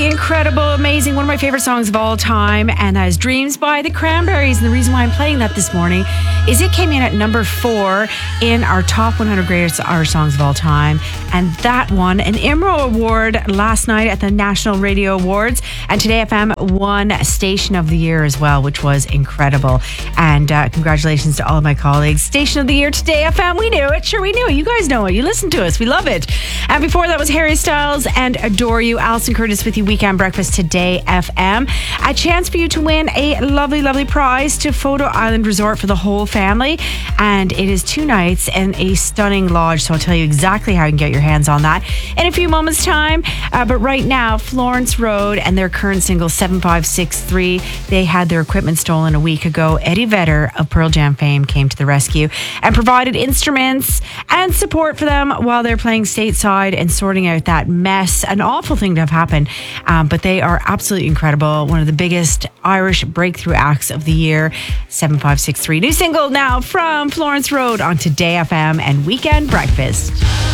Incredible, amazing, one of my favorite songs of all time, and that is Dreams by the Cranberries. And the reason why I'm playing that this morning is it came in at number 4 in our top 100 greatest Irish songs of all time, and that won an IMRO award last night at the National Radio Awards, and Today FM won Station of the Year as well, which was incredible. And congratulations to all of my colleagues. Station of the Year, Today FM. We knew it. Sure, we knew it. You guys know it. You listen to us. We love it. And before that was Harry Styles and Adore You. Alison Curtis with you, Weekend Breakfast, Today FM. A chance for you to win a lovely, lovely prize to Photo Island Resort for the whole family. And it is 2 nights in a stunning lodge. So I'll tell you exactly how you can get your hands on that in a few moments' time. But right now, Florence Road and their current single 7563, they had their equipment stolen a week ago. Eddie Vedder of Pearl Jam fame came to the rescue and provided instruments and support for them while they're playing stateside and sorting out that mess. An awful thing to have happened, but they are absolutely incredible. One of the biggest Irish breakthrough acts of the year. 7563, new single now from Florence Road on Today FM and Weekend Breakfast.